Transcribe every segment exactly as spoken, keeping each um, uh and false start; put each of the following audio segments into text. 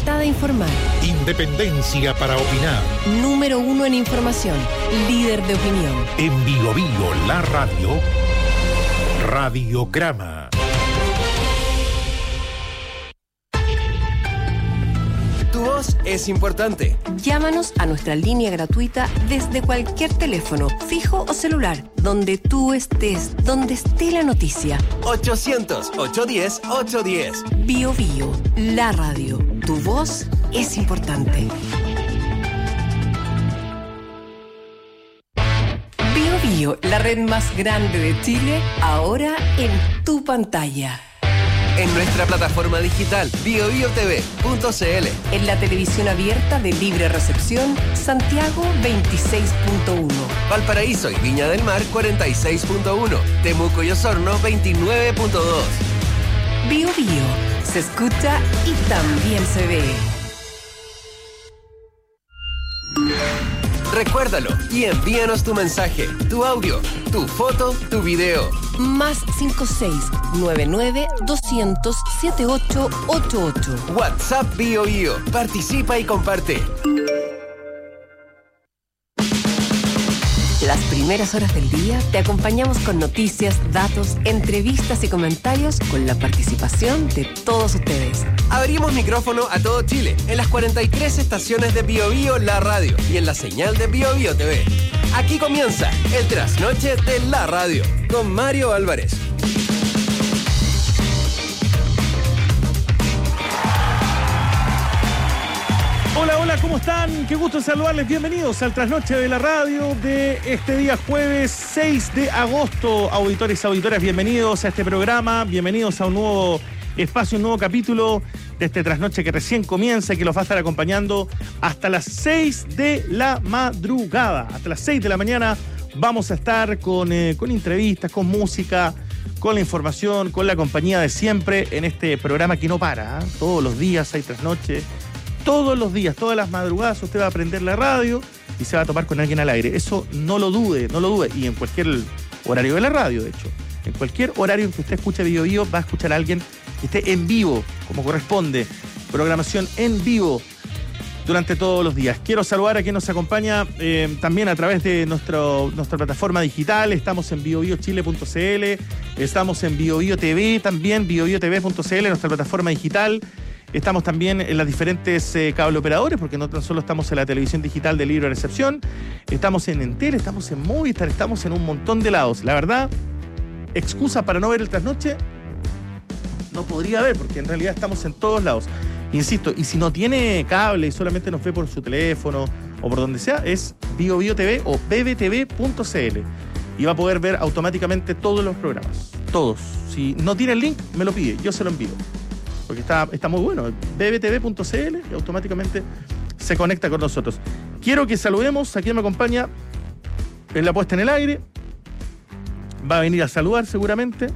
libertad de informar. Independencia para opinar. Número uno en información. Líder de opinión. En Bio Bio, la radio. Radiograma. Tu voz es importante. Llámanos a nuestra línea gratuita desde cualquier teléfono, fijo o celular, donde tú estés, donde esté la noticia. ochocientos, ochocientos diez, ochocientos diez. Bio Bio, la radio. Tu voz es importante. Bio Bio, la red más grande de Chile, ahora en tu pantalla. En nuestra plataforma digital bio bio t v punto c l. En la televisión abierta de libre recepción, Santiago veintiséis punto uno. Valparaíso y Viña del Mar cuarenta y seis punto uno. Temuco y Osorno veintinueve punto dos. Bio Bio, se escucha y también se ve. Recuérdalo y envíanos tu mensaje, tu audio, tu foto, tu video. Más cinco seis nueve nueve doscientos setenta y ocho ochenta y ocho. WhatsApp Bio Bio. Participa y comparte. Las primeras horas del día te acompañamos con noticias, datos, entrevistas y comentarios con la participación de todos ustedes. Abrimos micrófono a todo Chile en las cuarenta y tres estaciones de Bio Bio, la radio, y en la señal de Bio Bio T V. Aquí comienza el trasnoche de la radio con Mario Álvarez. Hola, hola, ¿cómo están? Qué gusto saludarles. Bienvenidos al trasnoche de la radio de este día jueves seis de agosto. Auditores y auditoras, bienvenidos a este programa. Bienvenidos a un nuevo espacio, un nuevo capítulo de este trasnoche que recién comienza y que los va a estar acompañando hasta las seis de la madrugada. Hasta las seis de la mañana vamos a estar con, eh, con entrevistas, con música, con la información, con la compañía de siempre en este programa que no para, ¿eh? Todos los días hay trasnoche. Todos los días, todas las madrugadas usted va a prender la radio y se va a topar con alguien al aire. Eso no lo dude, no lo dude. Y en cualquier horario de la radio, de hecho. En cualquier horario en que usted escuche Bio Bio, va a escuchar a alguien que esté en vivo, como corresponde. Programación en vivo durante todos los días. Quiero saludar a quien nos acompaña eh, también a través de nuestro, nuestra plataforma digital. Estamos en bio bio chile punto c l, estamos en Bio Bio T V también, bio bio t v punto c l, nuestra plataforma digital. Estamos también en las diferentes eh, cable operadores, porque no tan solo estamos en la televisión digital de libre recepción, estamos en Entel, estamos en Movistar, estamos en un montón de lados. La verdad, excusa para no ver el trasnoche no podría haber, porque en realidad estamos en todos lados. Insisto, y si no tiene cable y solamente nos ve por su teléfono o por donde sea, es Bio Bio T V o b b t v punto c l y va a poder ver automáticamente todos los programas. Todos. Si no tiene el link, me lo pide, yo se lo envío. Porque está, está muy bueno, b b t v punto c l y automáticamente se conecta con nosotros. Quiero que saludemos a quien me acompaña en la puesta en el aire. Va a venir a saludar seguramente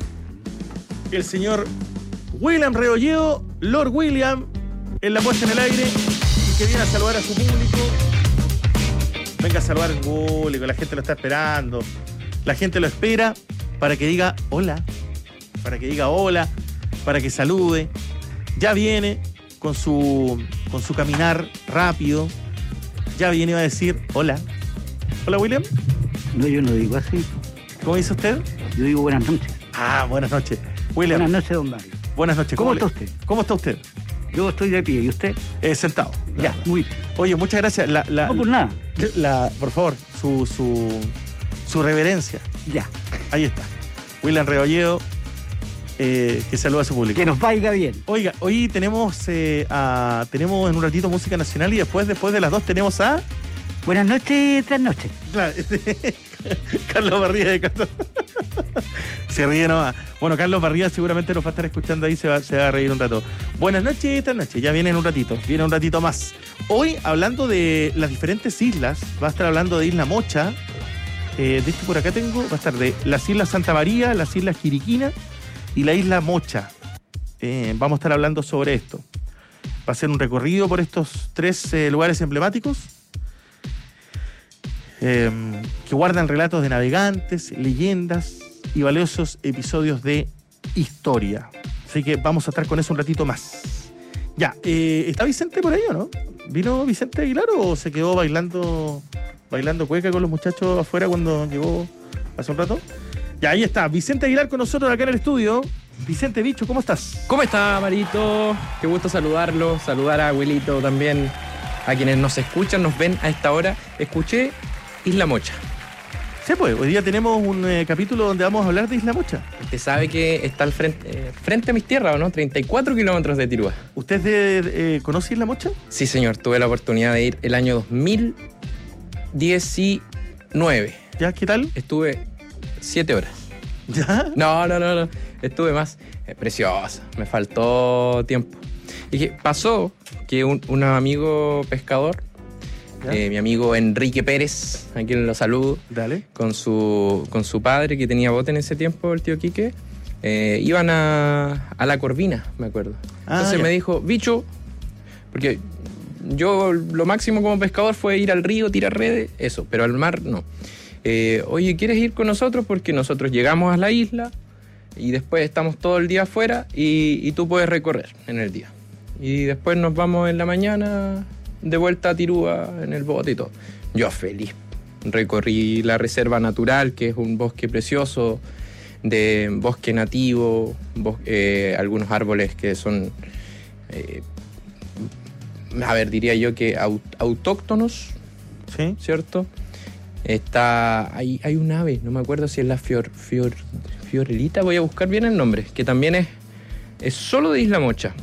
el señor William Rebolledo, Lord William, en la puesta en el aire, y que viene a saludar a su público. Venga a saludar al público, la gente lo está esperando. La gente lo espera para que diga hola, para que diga hola, para que salude. Ya viene con su, con su caminar rápido. Ya viene a decir hola. Hola, William. No, yo no digo así. ¿Cómo dice usted? Yo digo buenas noches. Ah, buenas noches. William. Buenas noches, don Mario. Buenas noches. ¿Cómo, ¿Cómo está le... usted? ¿Cómo está usted? Yo estoy de pie. ¿Y usted? Eh, sentado. Ya, muy bien. Oye, muchas gracias. La, la, no, por nada. La, por favor, su, su, su reverencia. Ya. Ahí está. William Rebolledo, eh, que saluda a su público. Que nos vaya bien. Oiga, hoy tenemos, eh, a, tenemos en un ratito música nacional y después, después de las dos tenemos a... Buenas noches, tras noches. Claro, este, Carlos Barría de Carlos. Se ríe nomás. Bueno, Carlos Barría seguramente nos va a estar escuchando ahí, se va, se va a reír un rato. Buenas noches, esta noche, ya viene en un ratito, viene un ratito más. Hoy, hablando de las diferentes islas, va a estar hablando de Isla Mocha. Eh, de hecho, por acá tengo, va a estar de las Islas Santa María, las Islas Quiriquina y la Isla Mocha. Eh, vamos a estar hablando sobre esto. Va a ser un recorrido por estos tres eh, lugares emblemáticos. Eh, que guardan relatos de navegantes, leyendas y valiosos episodios de historia. Así que vamos a estar con eso un ratito más. Ya, eh, ¿está Vicente por ahí o no? ¿Vino Vicente Aguilar o se quedó bailando bailando cueca con los muchachos afuera cuando llegó hace un rato? Ya, ahí está, Vicente Aguilar con nosotros acá en el estudio. Vicente Bicho, ¿cómo estás? ¿Cómo está, Marito? Qué gusto saludarlo, saludar a Abuelito también, a quienes nos escuchan, nos ven a esta hora. Escuché Isla Mocha. Sí, pues, hoy día tenemos un eh, capítulo donde vamos a hablar de Isla Mocha. Usted sabe que está al frente, eh, frente a mis tierras, ¿o no? treinta y cuatro kilómetros de Tirúa. ¿Usted de, eh, conoce Isla Mocha? Sí, señor, tuve la oportunidad de ir el año dos mil diecinueve. ¿Ya? ¿Qué tal? Estuve siete horas. ¿Ya? No, no, no, no. Estuve más. Eh, preciosa. Me faltó tiempo. Y que pasó que un, un amigo pescador, eh, mi amigo Enrique Pérez, a quien lo saludo, Dale. con su, con su padre que tenía bote en ese tiempo, el tío Quique, eh, iban a, a La Corvina, me acuerdo. Ah, Entonces ya. me dijo, bicho, porque yo lo máximo como pescador fue ir al río, tirar redes, eso, pero al mar no. Eh, oye, ¿quieres ir con nosotros? Porque nosotros llegamos a la isla y después estamos todo el día afuera y, y tú puedes recorrer en el día. Y después nos vamos en la mañana de vuelta a Tirúa en el bote y todo. Yo feliz. Recorrí la reserva natural, que es un bosque precioso, de bosque nativo, bos- eh, algunos árboles que son, eh, a ver, diría yo que aut- autóctonos, Sí. ¿cierto? Está, hay, hay un ave, no me acuerdo si es la fior, fior, fiorelita, voy a buscar bien el nombre, que también es, es solo de Isla Mocha.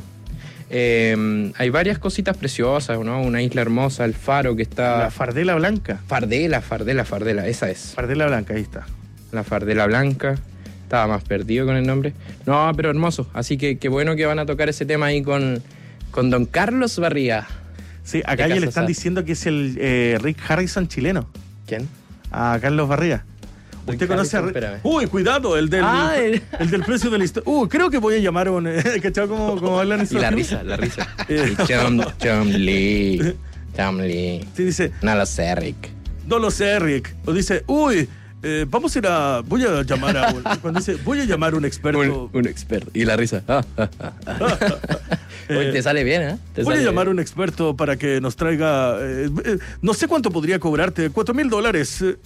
Eh, hay varias cositas preciosas, ¿no? Una isla hermosa, el faro que está... La fardela blanca. Fardela, Fardela, Fardela, esa es. Fardela blanca, ahí está. La Fardela Blanca. Estaba más perdido con el nombre. No, pero hermoso. Así que qué bueno que van a tocar ese tema ahí con, con don Carlos Barriga. Sí, acá De ya le Casa están Sá. diciendo que es el eh, Rick Harrison chileno. ¿Quién? A Carlos Barriga. Rick ¿Usted conoce a Harrison, Rick? espérame. Uy, cuidado, el del, Ah, el... el- del precio de la historia. Uy, creo que voy a llamar a un... ¿Cachado cómo, cómo hablan esos? Y la risa, la risa. Eh. Y Chom, Chomli. Chomli. Sí, dice, No lo sé, Rick. no lo sé, Rick. O dice, uy, eh, vamos a ir a... Voy a llamar a un... Cuando dice, voy a llamar a un experto... Un, un experto. Y la risa. Ah, ah, ah, ah. Oye, te sale bien, ¿eh? Te Voy a sale llamar a bien. un experto para que nos traiga... eh, eh, no sé cuánto podría cobrarte. Cuatro mil dólares. Eh,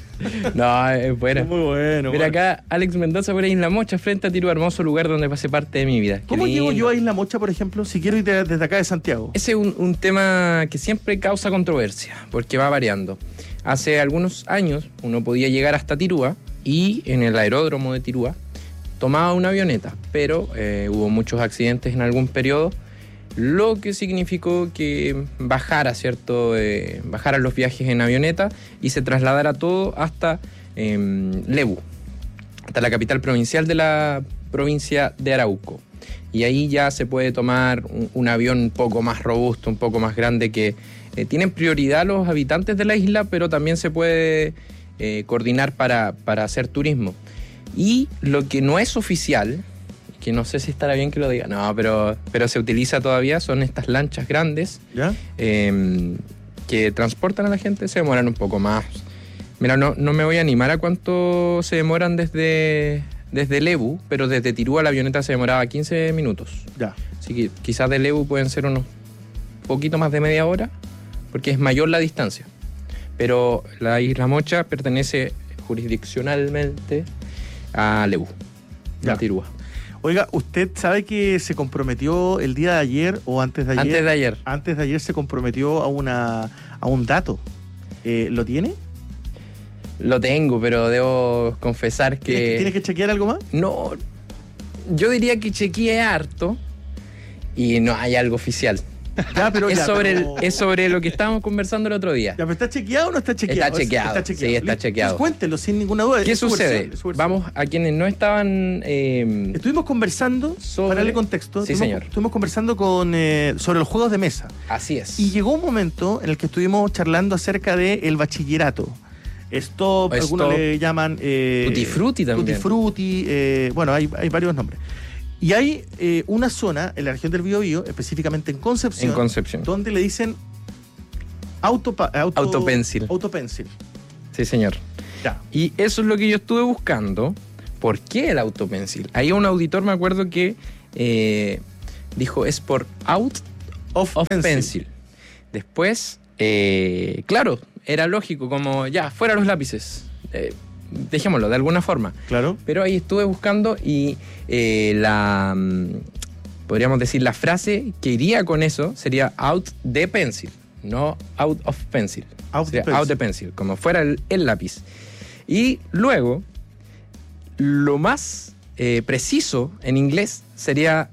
No, es buena. Muy bueno. Mira bueno. acá, Alex Mendoza por Isla Mocha, frente a Tirúa, hermoso lugar donde pasé parte de mi vida. Qué ¿Cómo llego lindo. yo a Isla Mocha, por ejemplo, si quiero ir de- desde acá de Santiago? Ese es un, un tema que siempre causa controversia, porque va variando. Hace algunos años uno podía llegar hasta Tirúa y en el aeródromo de Tirúa tomaba una avioneta, pero eh, hubo muchos accidentes en algún periodo, lo que significó que bajara, ¿cierto? Eh, bajaran los viajes en avioneta y se trasladara todo hasta eh, Lebu, hasta la capital provincial de la provincia de Arauco. Y ahí ya se puede tomar un, un avión un poco más robusto, un poco más grande, que eh, tienen prioridad los habitantes de la isla, pero también se puede eh, coordinar para, para hacer turismo. Y lo que no es oficial, que no sé si estará bien que lo diga, no, pero, pero se utiliza todavía, son estas lanchas grandes ¿Ya? eh, que transportan a la gente, se demoran un poco más. Mira, no, no me voy a animar a cuánto se demoran desde, desde Lebu, pero desde Tirúa la avioneta se demoraba quince minutos. Ya. Así que quizás de Lebu pueden ser unos poquito más de media hora, porque es mayor la distancia. Pero la Isla Mocha pertenece jurisdiccionalmente a Lebu, Ya. a Tirúa. Oiga, ¿usted sabe que se comprometió el día de ayer o antes de ayer? Antes de ayer. Antes de ayer se comprometió a una a un dato. Eh, ¿Lo tiene? Lo tengo, pero debo confesar que... ¿Tienes que, ¿Tienes que chequear algo más? No, yo diría que chequeé harto y no hay algo oficial. Ya, pero es, ya, sobre pero- el, es sobre lo que estábamos conversando el otro día. Ya, pero ¿está chequeado o no está chequeado? Está chequeado, sí, está Listo. chequeado. Pues cuéntelo sin ninguna duda. ¿Qué Es su sucede? versión, es su versión. Vamos a quienes no estaban... eh, Estuvimos conversando, Sobre- para darle contexto, Sí, estuvimos, señor. estuvimos conversando con, eh, sobre los juegos de mesa. así es. Y llegó un momento en el que estuvimos charlando acerca del bachillerato. Stop, O algunos stop. le llaman... Eh, Tutti frutti también. Tutti frutti, eh, bueno, hay, hay varios nombres. Y hay eh, una zona en la región del Biobío, específicamente en Concepción, En Concepción. donde le dicen auto, auto, Autopencil. Autopencil. Sí, señor. Ya. Y eso es lo que yo estuve buscando. ¿Por qué el autopencil? Hay un auditor, me acuerdo, que eh, dijo es por out Of, of pencil. pencil. Después, eh, claro, era lógico, como ya, fuera los lápices. Eh, dejémoslo de alguna forma. Claro. Pero ahí estuve buscando y eh, la, mm, podríamos decir, la frase que iría con eso sería out de pencil, no out of pencil. Out Sería the pencil. out de pencil, como fuera el, el lápiz. Y luego, lo más eh, preciso en inglés sería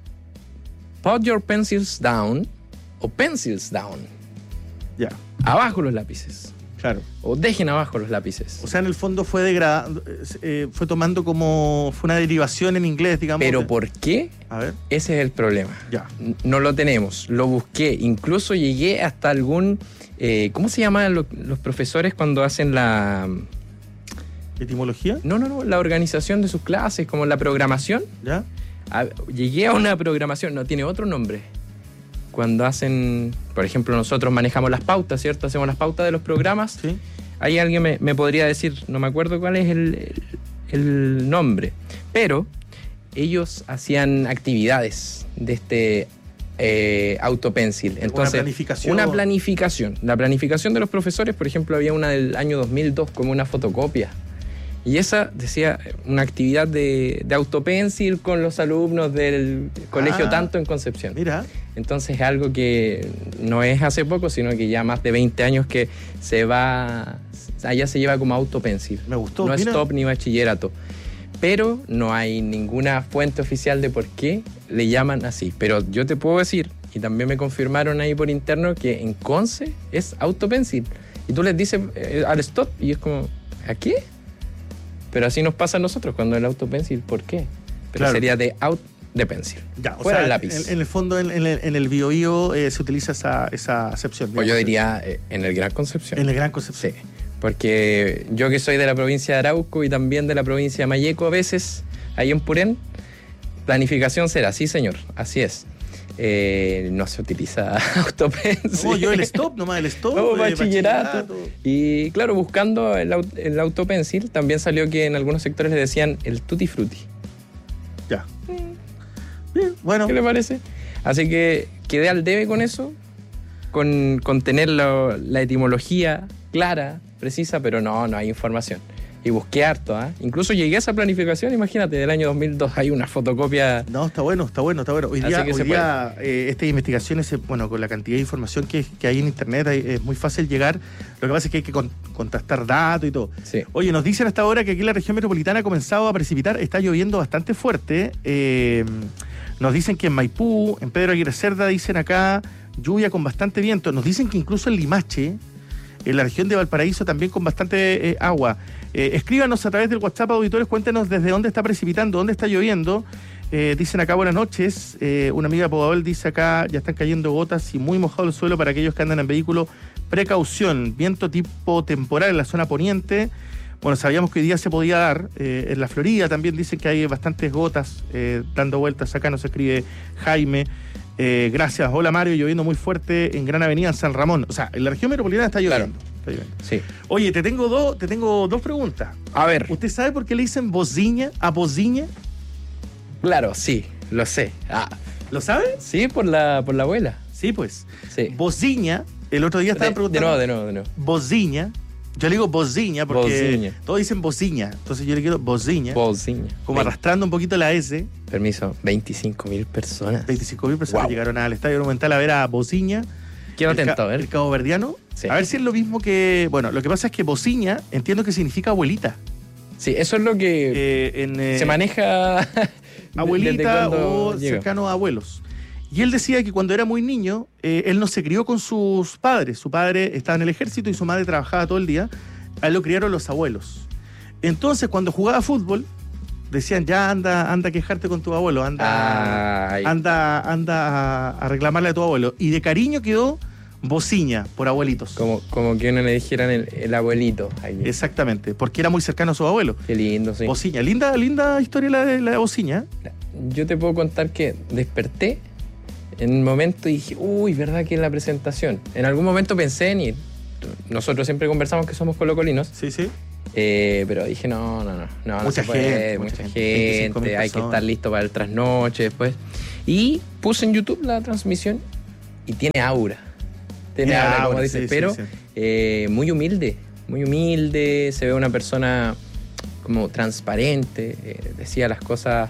put your pencils down o pencils down. Ya, Abajo los lápices. claro. O dejen abajo los lápices. O sea, en el fondo fue degradando, eh, fue tomando como, fue una derivación en inglés, digamos. Pero de- ¿por qué? A ver, Ese es el problema. ya. N- No lo tenemos. Lo busqué. Incluso llegué hasta algún... eh, ¿Cómo se llaman lo- los profesores cuando hacen la... ¿Etimología? No, no, no. La organización de sus clases, como la programación. ¿Ya? A- llegué a una programación. No, tiene otro nombre. Cuando hacen... Por ejemplo, nosotros manejamos las pautas, ¿cierto? Hacemos las pautas de los programas. Sí. Ahí alguien me, me podría decir, no me acuerdo cuál es el, el- el nombre, pero ellos hacían actividades de este eh, autopencil. Entonces, planificación. Una planificación. La planificación de los profesores, por ejemplo, había una del año dos mil dos como una fotocopia. Y esa decía una actividad de, de autopencil con los alumnos del colegio Ah. Tanto en Concepción. Mira, Entonces es algo que no es hace poco, sino que ya más de veinte años que se va, allá se lleva como autopencil. me gustó. No es mira. top ni bachillerato. Pero no hay ninguna fuente oficial de por qué le llaman así. Pero yo te puedo decir, y también me confirmaron ahí por interno, que en Conce es autopencil. Y tú les dices eh, al stop y es como, ¿a qué? Pero así nos pasa a nosotros cuando el autopencil, ¿por qué? Pero Claro. sería de out de pencil. Ya, o Fuera sea, el lápiz. En, en el fondo, en, en el, en el bio, bio, eh, se utiliza esa, esa acepción. Pues yo digamos. diría eh, en el Gran Concepción. En el Gran Concepción. Sí, porque yo que soy de la provincia de Arauco y también de la provincia de Mayeco a veces, ahí en Purén, planificación será, sí señor, así es. Eh, no se utiliza autopencil. No, yo el stop, nomás el stop. No, eh, bachillerato. Y claro, buscando el, au- el autopencil, también salió que en algunos sectores le decían el tutti frutti. Ya. Bien, bueno. ¿Qué le parece? Así que quedé al debe con eso, con, con tener la, la etimología clara, precisa, pero no, no hay información. Y busqué harto, ¿ah? Incluso llegué a esa planificación, imagínate, del año dos mil dos hay una fotocopia. No, está bueno, está bueno, está bueno. Hoy Así día, que hoy se día eh, estas investigaciones, eh, bueno, con la cantidad de información que, que hay en internet, hay- es muy fácil llegar. Lo que pasa es que hay que con- contrastar datos y todo. Sí. Oye, nos dicen hasta ahora que aquí en la región metropolitana ha comenzado a precipitar, está lloviendo bastante fuerte. Eh, nos dicen que en Maipú, en Pedro Aguirre Cerda, dicen acá, lluvia con bastante viento. Nos dicen que incluso en Limache, en la región de Valparaíso, también con bastante eh, agua. Eh, escríbanos a través del WhatsApp, auditores, cuéntenos desde dónde está precipitando, dónde está lloviendo. Eh, dicen acá, buenas noches. Eh, una amiga de Podabel dice acá, ya están cayendo gotas y muy mojado el suelo para aquellos que andan en vehículo. Precaución, viento tipo temporal en la zona poniente. Bueno, sabíamos que hoy día se podía dar. Eh, en la Florida también dicen que hay bastantes gotas eh, dando vueltas. Acá nos escribe Jaime. Eh, gracias. Hola Mario, lloviendo muy fuerte en Gran Avenida en San Ramón. O sea, en la región metropolitana está lloviendo. Claro. Está lloviendo. Sí. Oye, te tengo dos, te tengo dos preguntas. A ver, ¿Usted sabe por qué le dicen bociña a bociña? claro, sí, lo sé. Ah, ¿Lo sabe? sí, por la, por la abuela. Sí, pues. Sí. Bociña, el otro día De, estaban de preguntando. nuevo, de nuevo, de nuevo. Bociña. Yo le digo bociña porque Bociña. todos dicen bociña. Entonces yo le quiero bociña. Bolsiña. como Vein- arrastrando un poquito la S. Permiso, veinticinco mil personas. veinticinco mil personas Wow. llegaron al Estadio Monumental a ver a bociña. Quiero el, ca- atento, a ver. el cabo verdiano. Sí. A ver si es lo mismo que. Bueno, lo que pasa es que bociña entiendo que significa abuelita. Sí, eso es lo que Eh, en, eh, se maneja. desde abuelita cuando o llega. cercano a abuelos. Y él decía que cuando era muy niño, eh, él no se crió con sus padres. Su padre estaba en el ejército y su madre trabajaba todo el día. A él lo criaron los abuelos. Entonces, cuando jugaba fútbol, decían, ya anda, anda a quejarte con tu abuelo, anda, Ay. anda, anda a, a reclamarle a tu abuelo. Y de cariño quedó bociña por abuelitos. Como, como que uno le dijeran el, el abuelito. Ahí. Exactamente, porque era muy cercano a su abuelo. Qué lindo, sí. Bociña, linda, linda historia la de la de bociña. Yo te puedo contar que desperté en un momento y dije, uy, ¿verdad que es la presentación? En algún momento pensé en ir. Nosotros siempre conversamos que somos colocolinos Sí, sí. Eh, pero dije, no, no, no, no, no Mucha se puede, gente, mucha mucha gente, gente, veinticinco mil hay que personas. estar listo para el trasnoche después. Y puse en YouTube la transmisión y tiene aura. Tiene Tiene aura, como aura, dices, sí, pero sí, sí. eh, muy humilde, muy humilde, se ve una persona como transparente, eh, decía las cosas.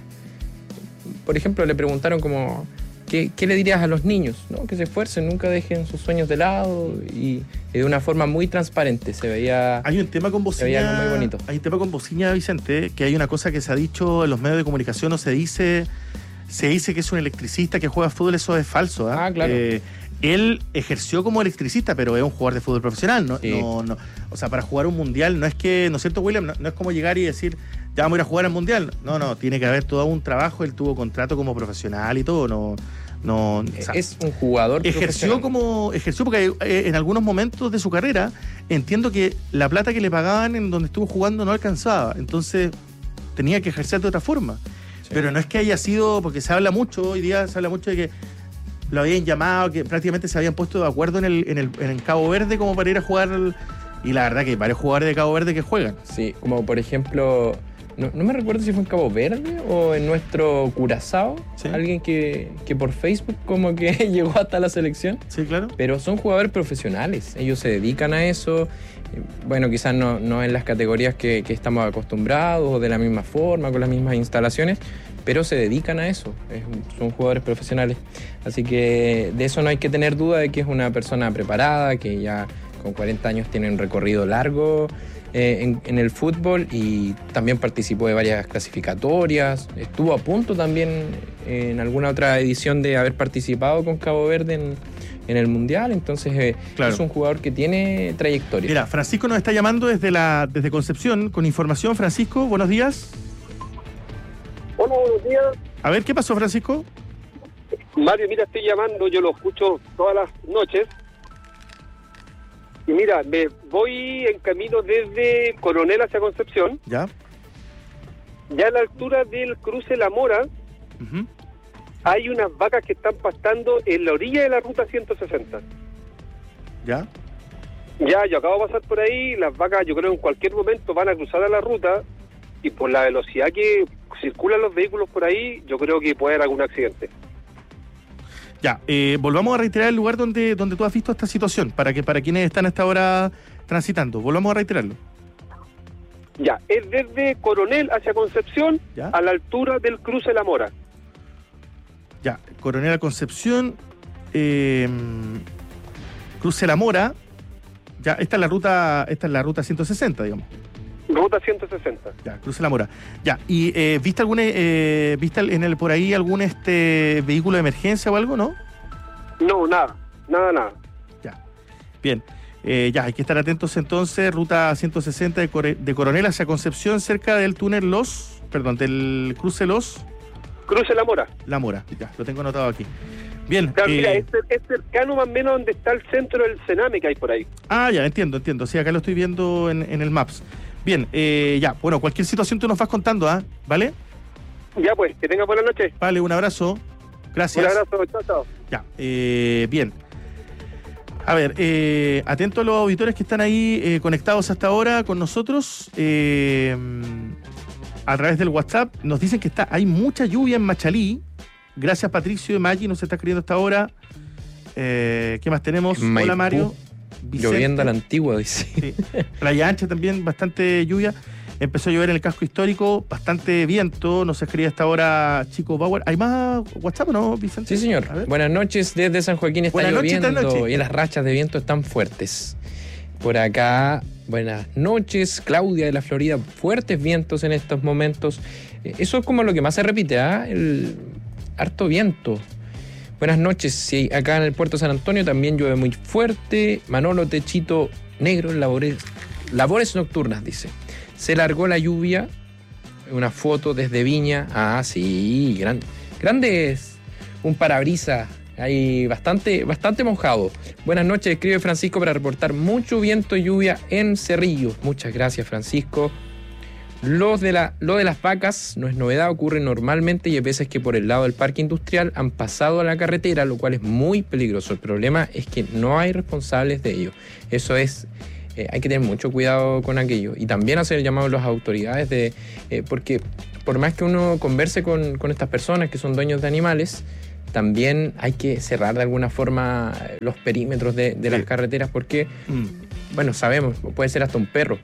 Por ejemplo, le preguntaron como, ¿qué, qué le dirías a los niños? ¿No? Que se esfuercen, nunca dejen sus sueños de lado, y, y de una forma muy transparente se veía. Hay un tema con Se veía Bociña, algo muy bonito. hay un tema con Bociña, Vicente, que hay una cosa que se ha dicho en los medios de comunicación, o se dice, se dice que es un electricista que juega fútbol. Eso es falso. ¿Ah? Ah, claro. Eh, él ejerció como electricista, pero es un jugador de fútbol profesional, ¿no? Sí. No, no, o sea, para jugar un mundial no es que, ¿no es cierto, William? No, no es como llegar y decir, ya vamos a ir a jugar al mundial. No, no, tiene que haber todo un trabajo. Él tuvo contrato como profesional y todo. No, no. O sea, Es un jugador ejerció profesional. como ejerció porque eh, en algunos momentos de su carrera entiendo que la plata que le pagaban en donde estuvo jugando no alcanzaba, entonces tenía que ejercer de otra forma. Sí. Pero no es que haya sido, porque se habla mucho hoy día, se habla mucho de que lo habían llamado, que prácticamente se habían puesto de acuerdo en el, en el, en el Cabo Verde como para ir a jugar, y la verdad que hay varios jugadores de Cabo Verde que juegan. Sí, como por ejemplo, no, no me recuerdo si fue en Cabo Verde o en nuestro Curazao, Sí. alguien que, que por Facebook como que llegó hasta la selección, Sí, claro. pero son jugadores profesionales, ellos se dedican a eso, bueno, quizás no, no en las categorías que, que estamos acostumbrados o de la misma forma, con las mismas instalaciones, pero se dedican a eso, es un- son jugadores profesionales. Así que de eso no hay que tener duda de que es una persona preparada, que ya con cuarenta años tiene un recorrido largo eh, en, en el fútbol, y también participó de varias clasificatorias, estuvo a punto también en alguna otra edición de haber participado con Cabo Verde en, en el Mundial, entonces eh, Claro. es un jugador que tiene trayectoria. Mira, Francisco nos está llamando desde la desde Concepción con información. Francisco, buenos días. Hola, buenos días. A ver, ¿qué pasó, Francisco? Mario, mira, estoy llamando, yo lo escucho todas las noches. Y mira, me voy en camino desde Coronel hacia Concepción. Ya. Ya a la altura del cruce La Mora, Ujú. hay unas vacas que están pastando en la orilla de la ruta ciento sesenta. Ya. Ya, yo acabo de pasar por ahí, las vacas yo creo en cualquier momento van a cruzar a la ruta, y por la velocidad que circulan los vehículos por ahí, yo creo que puede haber algún accidente. Ya, eh, volvamos a reiterar el lugar donde, donde tú has visto esta situación, para que para quienes están hasta ahora transitando. Volvamos a reiterarlo. Ya, es desde Coronel hacia Concepción, Ya. a la altura del cruce La Mora. Ya, Coronel Concepción, eh, Cruce La Mora. Ya, esta es la ruta, esta es la ruta ciento sesenta, digamos. Ruta ciento sesenta. Ya, Cruce La Mora. Ya, ¿y eh, viste algún eh, viste en el por ahí algún este vehículo de emergencia o algo, no? No, nada, nada, nada. Ya. Bien. Eh, ya, hay que estar atentos entonces. Ruta ciento sesenta de, Core- de Coronel hacia Concepción, cerca del túnel Los, perdón, del cruce Los, Cruce La Mora. La Mora. Ya, lo tengo anotado aquí. Bien. Claro, eh, mira, es, es cercano más o menos donde está el centro del Sename que hay por ahí. Ah, ya, entiendo, entiendo. Sí, acá lo estoy viendo en, en el Maps. Bien, eh, ya, bueno, cualquier situación tú nos vas contando, ¿ah? ¿Vale? Ya pues, que tenga buena noche. Vale, un abrazo. Gracias. Un abrazo, chao, chao. Ya, eh, bien. A ver, eh, atento a los auditores que están ahí eh, conectados hasta ahora con nosotros. eh, a través del WhatsApp nos dicen que está, hay mucha lluvia en Machalí. Gracias, Patricio de Maggi, nos está escribiendo hasta ahora. Eh, ¿Qué más tenemos? En Hola, Maipú, Mario. Lloviendo a la Vicente. antigua, dice. Sí. Playa Ancha también, bastante lluvia. Empezó a llover en el casco histórico, bastante viento. Nos escribe hasta ahora Chico Bauer. ¿Hay más WhatsApp o no, Vicente? Sí, señor. A ver. Buenas noches desde San Joaquín. Está Buenas noches, lloviendo buenas noches. y las rachas de viento están fuertes. Por acá, buenas noches, Claudia de la Florida. Fuertes vientos en estos momentos. Eh, Eso es como lo que más se repite, ¿ah? El harto viento. Buenas noches. Sí, acá en el puerto de San Antonio también llueve muy fuerte. Manolo Techito Negro, labores, labores nocturnas, dice. Se largó la lluvia. Una foto desde Viña. Ah, sí, gran, grandes. Un parabrisas. Hay bastante, bastante mojado. Buenas noches, escribe Francisco para reportar mucho viento y lluvia en Cerrillos. Muchas gracias, Francisco. Los de la, lo de las vacas no es novedad, ocurre normalmente y hay veces que por el lado del parque industrial han pasado a la carretera, lo cual es muy peligroso. El problema es que no hay responsables de ello. Eso es eh, hay que tener mucho cuidado con aquello. Y también hacer el llamado a las autoridades, de eh, porque por más que uno converse con, con estas personas que son dueños de animales, también hay que cerrar de alguna forma los perímetros de, de las carreteras, porque, mm. bueno, sabemos, puede ser hasta un perro,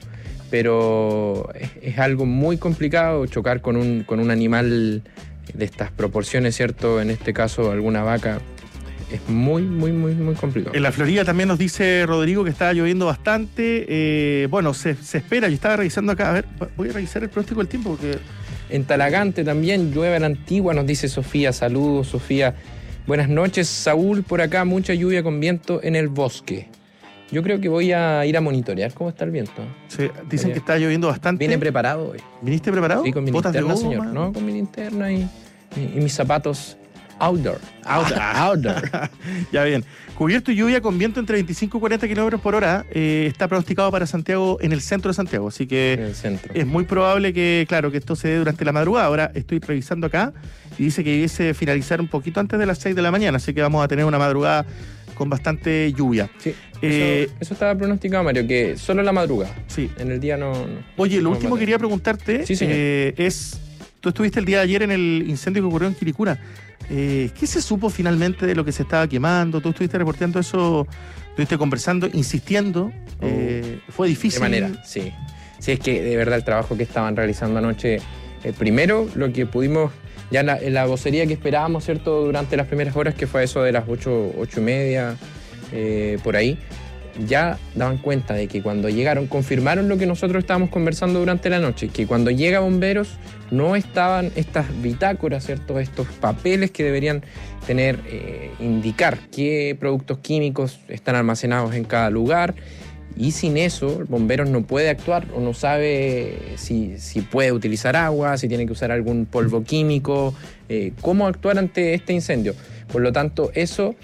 pero es, es algo muy complicado chocar con un, con un animal de estas proporciones, ¿cierto? En este caso, alguna vaca. Es muy, muy, muy, muy complicado. En la Florida también nos dice Rodrigo que está lloviendo bastante. Eh, bueno, se, se espera, yo estaba revisando acá, a ver, voy a revisar el pronóstico del tiempo porque... En Talagante también llueve a la antigua, nos dice Sofía. Saludos, Sofía. Buenas noches, Saúl, por acá mucha lluvia con viento en el bosque. Yo creo que voy a ir a monitorear cómo está el viento. Sí, dicen Oye, que está lloviendo bastante. Vine preparado hoy. ¿Viniste preparado? Sí, con mi ¿Botas linterna, de goma? señor. No, con mi linterna y, y, y mis zapatos outdoor. Outdoor. Outdoor. Ya bien. Cubierto y lluvia con viento entre veinticinco y cuarenta kilómetros por hora. Eh, está pronosticado para Santiago, en el centro de Santiago. Así que En el centro. es muy probable que, claro, que esto se dé durante la madrugada. Ahora estoy revisando acá y dice que debiese finalizar un poquito antes de las seis de la mañana. Así que vamos a tener una madrugada con bastante lluvia. Sí, eh, eso, eso estaba pronosticado, Mario, que solo en la madrugada. Sí. En el día no... no Oye, lo no último que quería preguntarte sí, eh, es... Tú estuviste el día de ayer en el incendio que ocurrió en Quilicura. Eh, ¿Qué se supo finalmente de lo que se estaba quemando? ¿Tú estuviste reporteando eso? ¿Estuviste conversando, insistiendo? Oh, eh, ¿Fue difícil? De manera, sí. Sí, es que de verdad el trabajo que estaban realizando anoche, eh, primero lo que pudimos, ya en la, en la vocería que esperábamos, ¿cierto? Durante las primeras horas, que fue eso de las ocho, ocho y media, eh, por ahí, ya daban cuenta de que cuando llegaron, confirmaron lo que nosotros estábamos conversando durante la noche, que cuando llega bomberos no estaban estas bitácoras, ¿cierto? Estos papeles que deberían tener, eh, indicar qué productos químicos están almacenados en cada lugar, y sin eso el bombero no puede actuar o no sabe si, si puede utilizar agua, si tiene que usar algún polvo químico, eh, cómo actuar ante este incendio. Por lo tanto, eso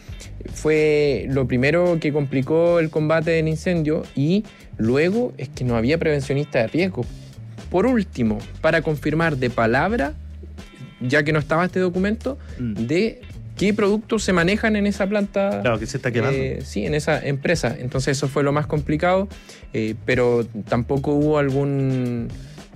fue lo primero que complicó el combate del incendio, y luego es que no había prevencionista de riesgo. Por último, para confirmar de palabra, ya que no estaba este documento, mm. de qué productos se manejan en esa planta. Claro, que se está quemando. Eh, sí, en esa empresa. Entonces eso fue lo más complicado, eh, pero tampoco hubo algún...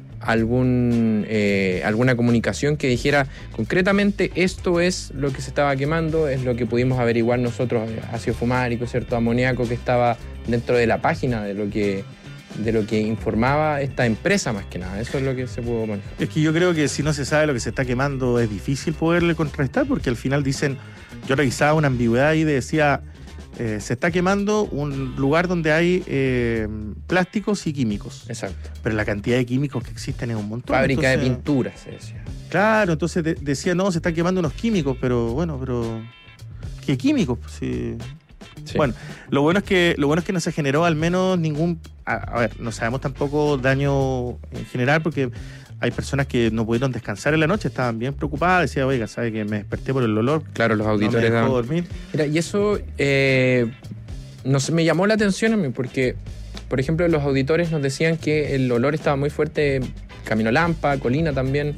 algún eh, alguna comunicación que dijera concretamente esto es lo que se estaba quemando, es lo que pudimos averiguar nosotros, ácido fumárico, cierto, amoníaco, que estaba dentro de la página de lo que de lo que informaba esta empresa, más que nada. Eso es lo que se pudo manejar. Es que yo creo que si no se sabe lo que se está quemando es difícil poderle contrarrestar, porque al final dicen, yo revisaba una ambigüedad ahí, decía Eh, se está quemando un lugar donde hay eh, plásticos y químicos. Exacto. Pero la cantidad de químicos que existen es un montón. Fábrica entonces, de pinturas, se decía. Claro, entonces de, decía, no, se están quemando unos químicos, pero bueno, pero ¿qué químicos? Sí. Sí. Bueno, lo bueno es que lo bueno es que no se generó al menos ningún, a, a ver, no sabemos tampoco daño en general, porque hay personas que no pudieron descansar en la noche, estaban bien preocupadas, decía, oiga, ¿sabe que me desperté por el olor? Claro, los auditores no me dejó daban... dormir. Mira, y eso eh, nos, me llamó la atención a mí, porque, por ejemplo, los auditores nos decían que el olor estaba muy fuerte Camino Lampa, Colina también,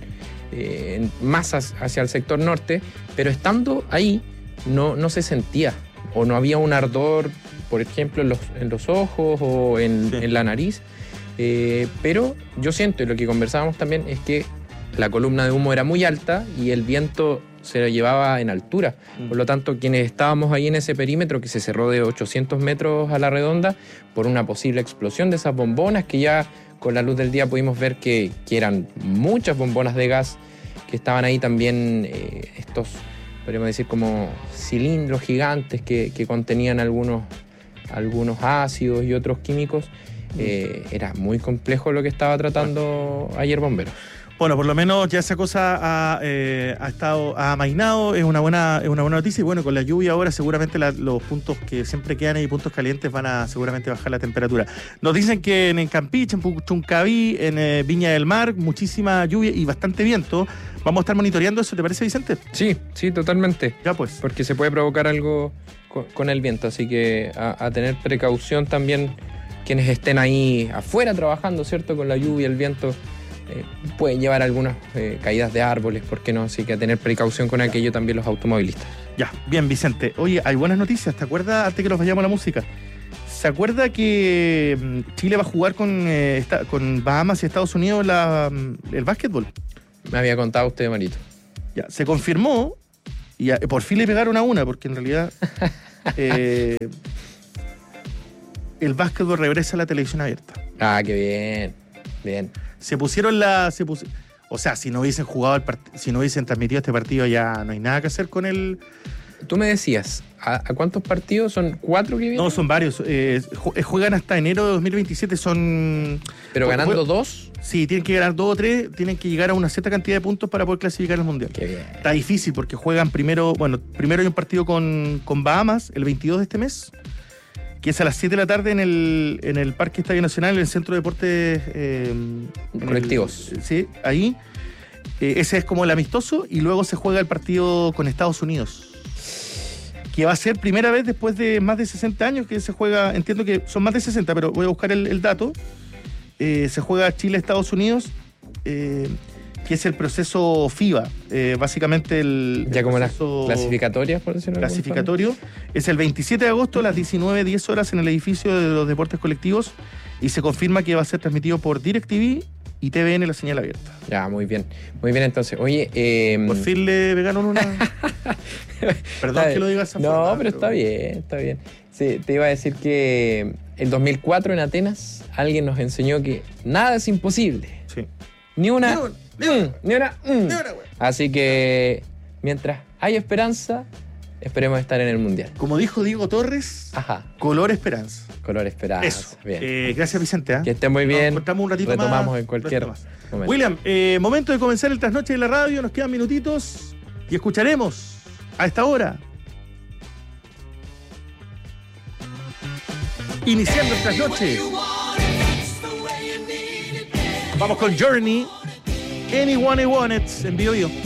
eh, más hacia el sector norte, pero estando ahí no, no se sentía, o no había un ardor, por ejemplo, en los, en los ojos o en, sí. en la nariz. Eh, pero yo siento, y lo que conversábamos también, es que la columna de humo era muy alta y el viento se lo llevaba en altura. Mm. Por lo tanto, quienes estábamos ahí en ese perímetro, que se cerró de ochocientos metros a la redonda, por una posible explosión de esas bombonas, que ya con la luz del día pudimos ver que, que eran muchas bombonas de gas, que estaban ahí también eh, estos, podríamos decir, como cilindros gigantes que, que contenían algunos, algunos ácidos y otros químicos. Eh, era muy complejo lo que estaba tratando ayer Bomberos. Bueno, por lo menos ya esa cosa ha, eh, ha estado ha amainado, es una buena es una buena noticia, y bueno, con la lluvia ahora seguramente la, los puntos que siempre quedan ahí, puntos calientes, van a seguramente bajar la temperatura. Nos dicen que en, en Campeche, en Puchuncaví, en eh, Viña del Mar, muchísima lluvia y bastante viento. Vamos a estar monitoreando eso, ¿te parece, Vicente? Sí, sí, totalmente. Ya pues. Porque se puede provocar algo con, con el viento, así que a, a tener precaución también quienes estén ahí afuera trabajando, ¿cierto? Con la lluvia, el viento, eh, pueden llevar algunas eh, caídas de árboles, ¿por qué no? Así que a tener precaución con aquello también los automovilistas. Ya, bien, Vicente. Oye, hay buenas noticias, ¿te acuerdas antes que nos vayamos a la música? ¿Se acuerda que mm, Chile va a jugar con, eh, esta- con Bahamas y Estados Unidos la, mm, el básquetbol? Me había contado usted, Marito. Ya, se confirmó y a- por fin le pegaron a una, porque en realidad eh, el básquetbol regresa a la televisión abierta. Ah, qué bien. Bien. Se pusieron la... Se pusi- o sea, si no hubiesen jugado el part- si no hubiesen transmitido este partido, ya no hay nada que hacer con el... Tú me decías, ¿a, a cuántos partidos? ¿Son cuatro que vienen? No, son varios. eh, ju- juegan hasta enero de dos mil veintisiete, son... Pero porque ganando jue- dos. Sí, tienen que ganar dos o tres, tienen que llegar a una cierta cantidad de puntos para poder clasificar al Mundial. Qué bien. Está difícil porque juegan primero, bueno, primero hay un partido con, con Bahamas el veintidós de este mes, que es a las siete de la tarde en el, en el Parque Estadio Nacional, en el Centro de Deportes eh, en el- Colectivos. sí, ahí. Eh, ese es como el amistoso y luego se juega el partido con Estados Unidos, que va a ser primera vez después de más de sesenta años que se juega, entiendo que son más de sesenta, pero voy a buscar el, el dato. Eh, se juega Chile-Estados Unidos, eh, que es el proceso FIBA, eh, básicamente el, Ya el como las proceso clasificatorias, por decirlo de alguna clasificatorio. Es el veintisiete de agosto a las diecinueve diez horas en el edificio de los deportes colectivos y se confirma que va a ser transmitido por DirecTV y T V N, la señal abierta. forma. Ya, muy bien. Muy bien, entonces. Oye, eh, Por fin le pegaron una... Perdón está que lo bien. diga de esa No, forma. pero está bien, está bien. Sí, te iba a decir que en dos mil cuatro en Atenas alguien nos enseñó que nada es imposible. Sí. Ni una... Ni una, ni una. mm, ni una, mm. Ni una, güey. Así que mientras hay esperanza, esperemos estar en el Mundial. Como dijo Diego Torres, Ajá, color esperanza. color esperanza. Eso. Bien. Eh, gracias, Vicente. ¿ah? Que estén muy Nos bien. encontramos un ratito Retomamos más. en cualquier Ratito más. momento. William, eh, momento de comenzar el trasnoche de la radio. Nos quedan minutitos y escucharemos a esta hora, iniciando el trasnoche, vamos con Journey, Anyone I Want It en Bio Bio.